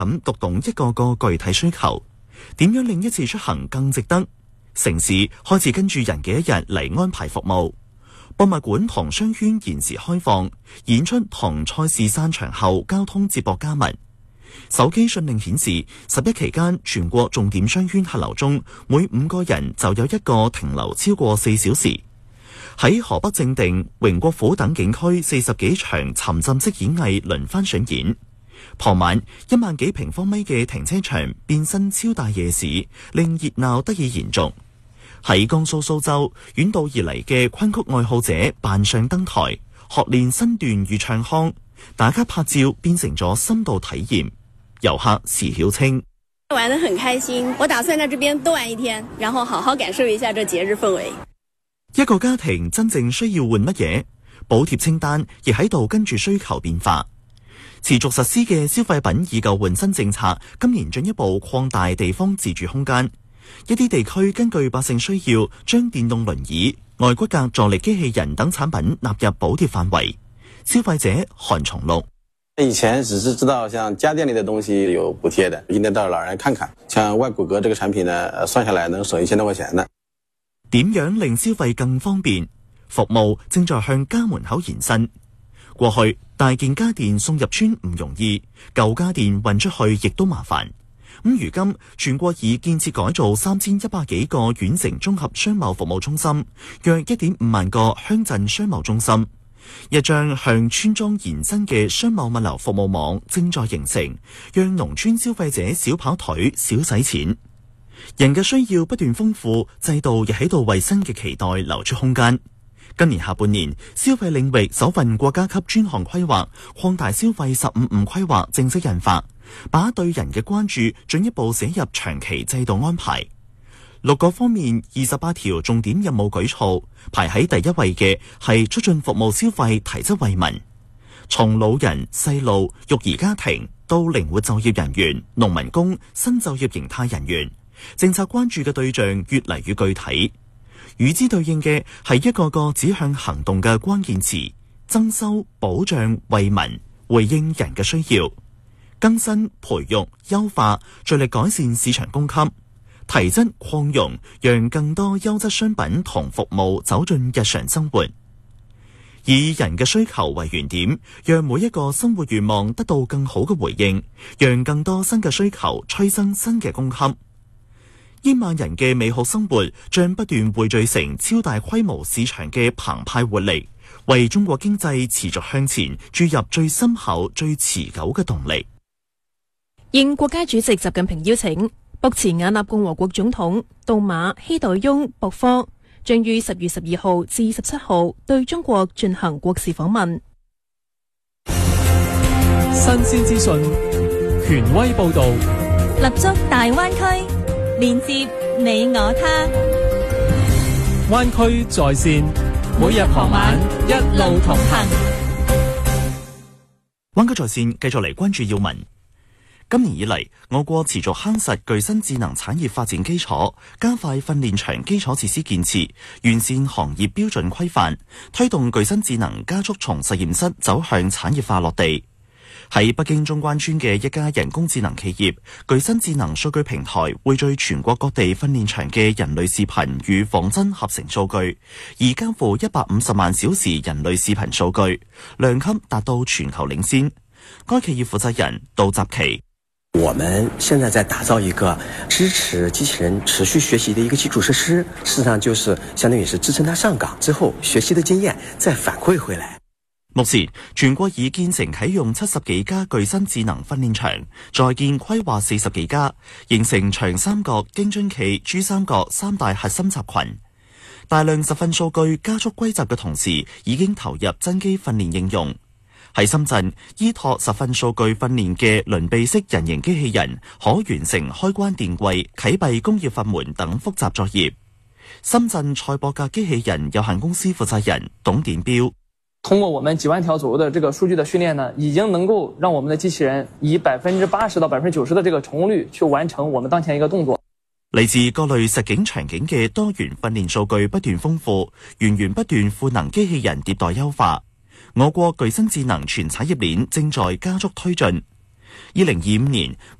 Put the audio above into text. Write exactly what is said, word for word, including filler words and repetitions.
咁讀懂一個個具體需求，點樣令一次出行更值得？城市開始跟住人嘅一日嚟安排服務。博物館同商圈延時開放，演出同賽事散場後交通接駁加密。手機訊令顯示，十一期間全國重點商圈客流中，每五個人就有一個停留超過四小時。喺河北正定、榮國府等景區，四十幾場沉浸式演藝輪番上演。傍晚，一萬幾平方米嘅停車場變身超大夜市，令熱鬧得以延續。喺江蘇蘇州，遠道而嚟嘅昆曲愛好者扮相登台，學練身段與唱腔，打卡拍照變成咗深度體驗。遊客時曉清玩得很開心，我打算在這邊多玩一天，然後好好感受一下這節日氛圍。 一個家庭真正需要換乜嘢？補貼清單亦喺度跟住需求變化。持續實施嘅消費品以舊換新政策，今年進一步擴大地方自主空間。一啲地區根據百姓需要，將電動輪椅、外骨骼助力機器人等產品納入補貼範圍。消費者韓松綠： 以前只是知道像家電類的東西有補貼的，應該到老人看看。像外骨骼這個產品呢，算下來能省一千多塊錢的。 點樣令消費更方便？服務正在向家門口延伸。過去大件家電送入村唔容易，舊家電運出去亦都麻煩。咁如今全國已建設改造三千一百幾個縣城綜合商貿服務中心，約一點五萬個鄉鎮商貿中心，一張向村莊延伸嘅商貿物流服務網正在形成，讓農村消費者少跑腿、少使錢。人嘅需要不斷豐富，制度亦喺度為新嘅期待留出空間。今年下半年，消費領域首份國家級專項規劃擴大消費十五五規劃正式印發，把對人嘅關注進一步寫入長期制度安排。六個方面二十八條重點任務舉措，排喺第一位嘅係促進服務消費提質惠民。從老人、細路、育兒家庭到靈活就業人員、農民工、新就業形態人員，政策關注嘅對象越嚟越具體。與之對應嘅係一個個指向行動嘅關鍵詞：增收、保障、惠民，回應人嘅需要，更新、培育、優化，致力改善市場供給，提質擴容，讓更多優質商品同服務走進日常生活。以人嘅需求為原點，讓每一個生活願望得到更好嘅回應，讓更多新嘅需求催生新嘅供給。億萬人嘅美好生活將不斷匯聚成超大規模市場嘅澎湃活力，為中國經濟持續向前注入最深厚、最持久嘅動力。 應國家主席習近平邀請，博茨瓦納共和國總統杜馬希代翁博科將於十月十二號至十七號對中國進行國事訪問。 新鮮資訊，權威報道， 立足大灣區，連接你我他。 灣區在線，每日傍晚一路同行。 灣區在線繼續嚟關注要聞。今年以嚟，我國持續夯實具新智能產業發展基礎，加快訓練場基礎設施建設，完善行業標準規範，推動具新智能加速從實驗室走向產業化落地。喺北京中關村嘅一家人工智能企業，具新智能數據平台匯聚全國各地訓練場嘅人類視頻與仿真合成數據，而交付一百五十萬小時人類視頻數據，量級達到全球領先。該企業負責人杜澤奇： 我們現在在打造一個支持機器人持續學習的一個基礎設施，事實上就是相當於是支撐它上崗之後學習的經驗再反饋回來。 目前全國已建成啟用七十幾家具新智能訓練場，在建規劃四十幾家，形成長三角、京津冀、珠三角三大核心集群。大量實訓數據加速歸集嘅同時，已經投入真機訓練應用。喺深圳，依託實訓數據訓練嘅輪臂式人形機器人，可完成開關電櫃、啟閉工業閥門等複雜作業。深圳賽博格機器人有限公司負責人董典彪： 通過我們幾萬條左右的這個數據的訓練呢，已經能夠讓我們的機器人以百分之八十到百分之九十的這個成功率去完成我們當前一個動作。 嚟自各類實景場景嘅多元訓練數據不斷豐富，源源不斷賦能機器人迭代優化。我國具新智能全產業鏈正在加速推進。 二零二五年